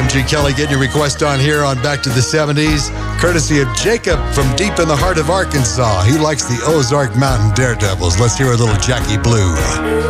MG Kelly getting your request on here on Back to the 70s, courtesy of Jacob from deep in the heart of Arkansas. He likes the Ozark Mountain Daredevils. Let's hear a little Jackie Blue.